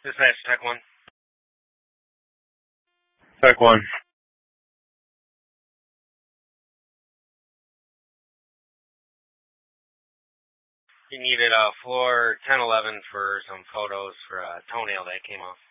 Dispatch, Tech 1. Tech 1. You needed floor 1011 for some photos for a toenail that came off.